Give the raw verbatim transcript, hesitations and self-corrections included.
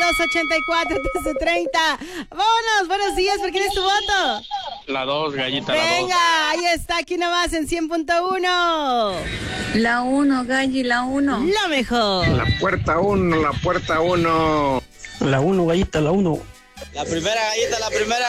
dos ochenta y cuatro, trece treinta. Vámonos, buenos días, ¿por quién es tu voto? La dos, gallita, la dos. Venga, ahí está, aquí nomás en cien punto uno. La uno, Galli, la uno. La mejor. La puerta uno, la puerta uno. La uno, gallita, la uno. La primera, gallita, la primera.